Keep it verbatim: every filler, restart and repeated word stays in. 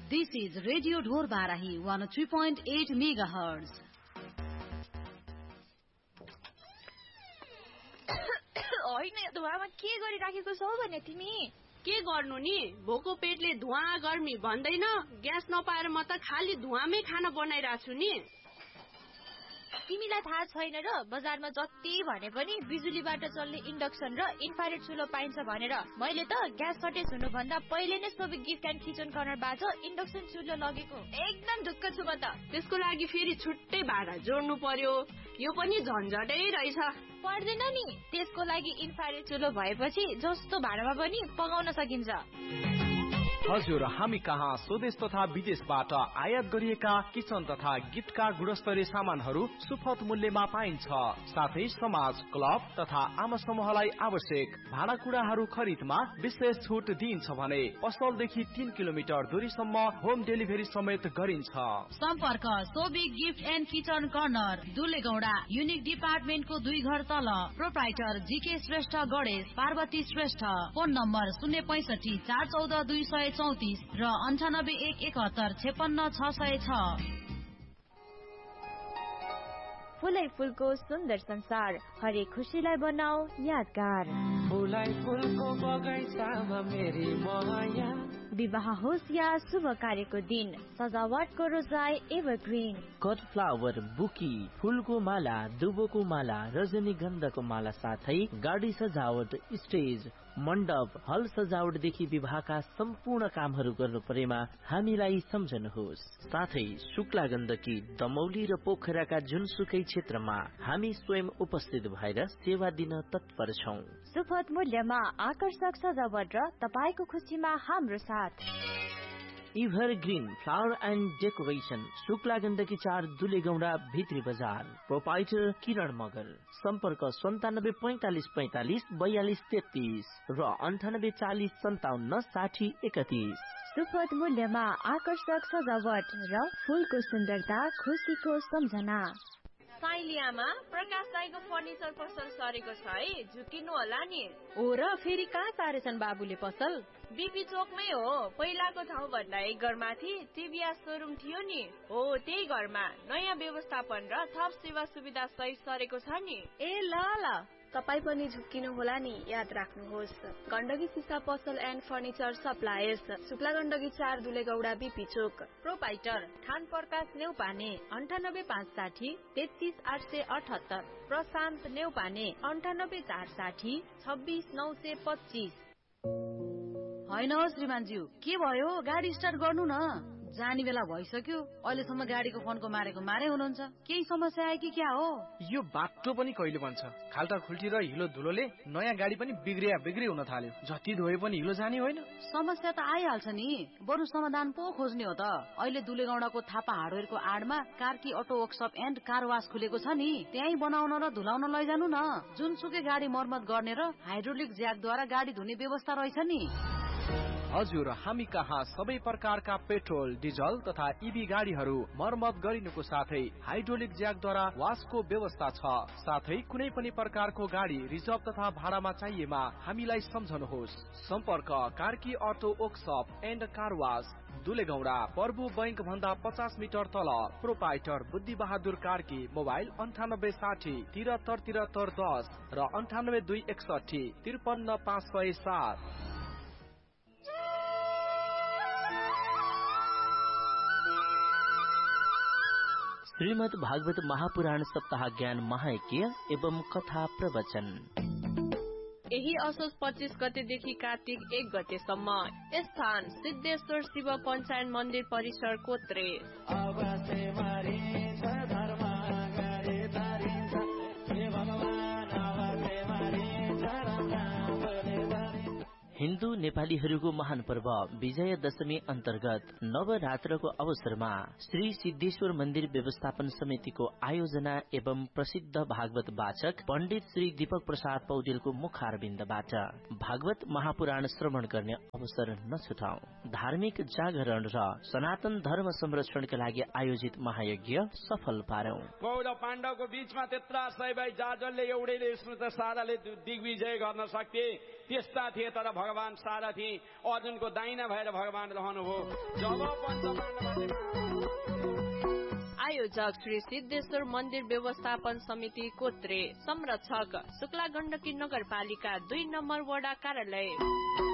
This is Radio Dhor Barahi one oh three point eight megahertz. होइन धुवामा के गरिराखेको छौ भने तिमी के गर्नु नि भोको पेटले धुवा गर्मी भन्दैन ग्यास नपाएर म त खाली धुवामै खाना बनाइराछु नि तिमीलाई थाहा छैन र बजारमा जति भने पनि बिजुलीबाट चल्ने इन्डक्सन र इन्फ्रारेड चुलो पाइन्छ भनेर मैले त ग्यास सर्टेज हुनु भन्दा पहिले नै सोभिक गिफ्ट एन्ड किचन कर्नरबाट इन्डक्सन चुलो लगेको एकदम ढुक्क छु म त त्यसको लागि फेरि छुट्टै भाडा जोड्नु पर्यो यो पनि झन्झटै रहेछ पर्दैन नि त्यसको लागि इन्फ्रारेड चुलो भएपछि जस्तो भाडामा पनि पकाउन सकिन्छ हजुर हामी कहाँ स्वदेश तथा विदेशबाट आयात गरिएका किचन तथा गिफ्टका गुणस्तरीय सामानहरू सुपथ मूल्यमा पाइन्छ साथै समाज क्लब तथा आम समूहलाई आवश्यक भाँडाकुँडाहरू खरिदमा विशेष छुट दिइन्छ भने पसलदेखि तीन किलोमिटर दूरीसम्म होम डेलिभरी समेत गरिन्छ सम्पर्क सोभिक gift and kitchen corner दुलेगौडा unique डिपार्टमेन्टको दुई घर तल proprietor GK Shrestha Ganesh Parvati Shrestha phone number शून्य पैंसठी चार चौध दुई सय चौतिस र अन्ठानब्बे एक एकहत्तर छेपन्न छ सय छ फुलै फुलको सुन्दर संसार हरेक खुशीलाई बनाऊ यादगार फुलै फुलको बगैँचामा मेरी माया विवाह होस् या शुभ कार्यको दिन सजावटको रोजाई एभरग्रीन कट फ्लावर बुकी फुलको माला दुबोको माला रजनीगन्धाको माला साथै गाडी सजावट स्टेज मण्डप हल सजावटदेखि विवाहका सम्पूर्ण कामहरू गर्नु परेमा हामीलाई सम्झनुहोस् साथै शुक्ला गण्डकी दमौली र पोखराका जुनसुकै क्षेत्रमा हामी स्वयं उपस्थित भएर सेवा दिन तत्पर छौं सुपथ मूल्यमा आकर्षक सजावट र तपाईको खुशीमा हाम्रो साथ ever green flower and decoration Shukla Gandaki चार दुलेगौडा भित्री बजार प्रोपाइटर किरण मगर सम्पर्क सन्तानब्बे पैंतालिस पैंतालिस बयालिस तेत्तीस र अन्ठानब्बे चालिस सन्ताउन्न साठी एकतीस सुपथ मूल्यमा आकर्षक सजावट र फूलको सुन्दरता खुशीको सम्झना साइलियामा प्रकाश दाइको फर्निचर पसल सरेको छ है झुकिनु होला नि ओ र फेरि कहाँ सारेछन् बाबुले पसल बीपी चोकमै हो पहिलाको ठाउँ भन्दा एक घरमाथि टिभीएस शोरूम थियो नि हो त्यही घरमा नयाँ व्यवस्थापन र थप सेवा सुविधा सहित सरेको छ नि ए ल ल तपाई पनि झुक्किनु होला नि याद राख्नुहोस् गण्डकी सिसा पसल and furniture suppliers Shukla Gandaki चार दुलेगौडा बीपी चोक प्रोपाइटर खान प्रकाश नेउपाने अन्ठानब्बे पाँच साठी तेत्तीस आठ सय अठहत्तर प्रशान्त नेउपाने अन्ठानब्बे चार साठी छब्बीस नौ सय पच्चीस होइन श्रीमानज्यू के भयो गाडी स्टार्ट गर्नु न जाने बेला भइसक्यो अहिलेसम्म गाडीको फोनको मारेको मारे हुनुहुन्छ केही समस्या आयो कि क्या हो यो बाटो पनि कहिले बन्छ खाल्टा खुल्टी र हिलो धुलोले नयाँ गाडी पनि बिग्रिया बिग्री हुन थाल्यो जति धोए पनि हिलो जाने होइन समस्या त आइहाल्छ नि बरु समाधान पो खोज्ने हो त अहिले दुलेगौडाको Thapa हार्डवेयरको आडमा Karki auto workshop and car wash खुलेको छ नि त्यही बनाउन र धुलाउन लैजानु न जुनसुकै गाडी मर्मत गर्ने र हाइड्रोलिक ज्याकद्वारा गाडी धुने व्यवस्था रहेछ नि हजुर हामी कहाँ सबै प्रकारका पेट्रोल डिजल तथा इभी गाडीहरू मर्मत गरिनुको साथै हाइड्रोलिक ज्याकद्वारा वाशको व्यवस्था छ साथै कुनै पनि प्रकारको गाडी रिजर्भ तथा भाडामा चाहिएमा हामीलाई सम्झनुहोस् सम्पर्क Karki auto workshop and car wash दुलेगौडा प्रभु बैंक भन्दा पचास मिटर तल प्रोपाइटर बुद्धि बहादुर कार्की मोबाइल अन्ठानब्बे साठी तिहत्तर तिहत्तर दस र अन्ठानब्बे दुई एकसठी त्रिपन्न पाँच सय सात श्रीमद् भागवत महापुराण सप्ताह ज्ञान महायज्ञ एवं कथा प्रवचन यही असोज पच्चीस गतेदेखि कार्तिक एक गतेसम्म स्थान सिद्धेश्वर शिव पञ्चायन मन्दिर परिसर कोत्रे हिन्दू नेपालीहरूको महान पर्व विजय दशमी अन्तर्गत नवरात्रको अवसरमा श्री सिद्धेश्वर मन्दिर व्यवस्थापन समितिको आयोजना एवं प्रसिद्ध भागवत वाचक पण्डित श्री दीपक प्रसाद पौडेलको मुखारविन्दबाट भागवत महापुराण श्रवण गर्ने अवसर नछुटाऊ। धार्मिक जागरण र सनातन धर्म संरक्षणका लागि आयोजित महायज्ञ सफल पारौं। कौरव पाण्डवको बीचमा त्यत्रा सय भाइ जाजलले एउटैले साराले दिग्विजय गर्न सक्थे त्यस्ता थिए, तर भगवान सारथी अर्जुनको दाहिना भएर भगवान रहनुभयो। जब पञ्चपाण्डवले आयोजक श्री सिद्धेश्वर मन्दिर व्यवस्थापन समिति कोत्रे, संरक्षक शुक्ला गण्डकी नगरपालिका दुई नम्बर वडा कार्यालय।